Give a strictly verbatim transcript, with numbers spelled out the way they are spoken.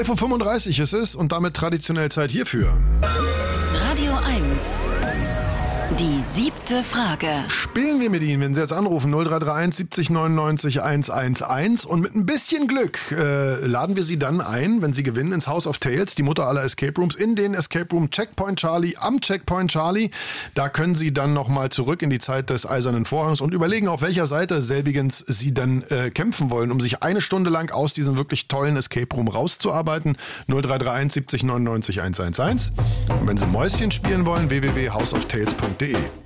elf Uhr fünfunddreißig ist es und damit traditionell Zeit hierfür. Radio eins. Die siebte Frage. Spielen wir mit Ihnen, wenn Sie jetzt anrufen, null drei drei eins siebzig neunundneunzig hundertelf und mit ein bisschen Glück äh, laden wir Sie dann ein, wenn Sie gewinnen, ins House of Tales, die Mutter aller Escape Rooms, in den Escape Room Checkpoint Charlie am Checkpoint Charlie. Da können Sie dann nochmal zurück in die Zeit des Eisernen Vorhangs und überlegen, auf welcher Seite selbigens Sie dann äh, kämpfen wollen, um sich eine Stunde lang aus diesem wirklich tollen Escape Room rauszuarbeiten. null drei drei eins siebzig neunundneunzig hundertelf. Und wenn Sie Mäuschen spielen wollen, w w w punkt house of tales punkt d e.